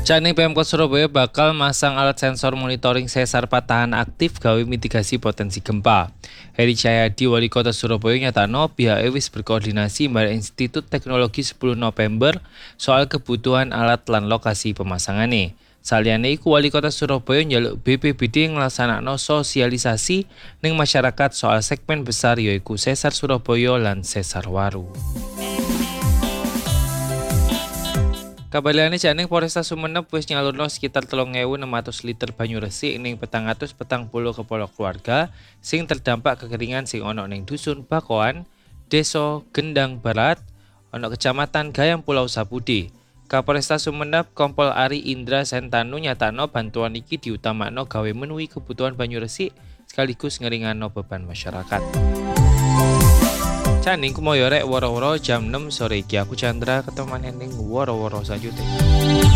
Cakning Pemkot Surabaya bakal masang alat sensor monitoring sesar patahan aktif gawe mitigasi potensi gempa. Heri Cahyadi, Wali Kota Surabaya nyatakno pihake wis berkoordinasi mbak Institut Teknologi 10 November soal kebutuhan alat lan lokasi pemasangane. Saliyane iku Wali Kota Surabaya njaluk BPBD nglaksanakno sosialisasi ning masyarakat soal segmen besar yaiku sesar Surabaya lan sesar Waru. Kabar liyane Cakning Polresta Sumenep wis nyalurno sekitar 3.600 liter banyu resik ning 440 kepala keluarga sing terdampak kekeringan sing ana ning Dusun Bakoan, Desa Gendang Barat, ana Kecamatan Gayam Pulau Sapudi. Kapolresta Sumenep Kompol Ari Indra Sentanu nyatakno bantuan iki diutamakno gawe menuhi kebutuhan banyu resik sekaligus ngeringanno beban masyarakat. Cakning kumoyo rek woro-woro jam 6 sore iki aku Chandra ketemu ning woro-woro selanjutnya.